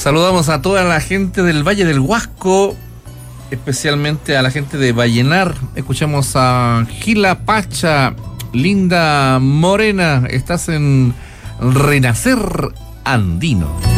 Saludamos a toda la gente del Valle del Huasco, especialmente a la gente de Vallenar. Escuchamos a Gila Pacha, Linda Morena. Estás en Renacer Andino.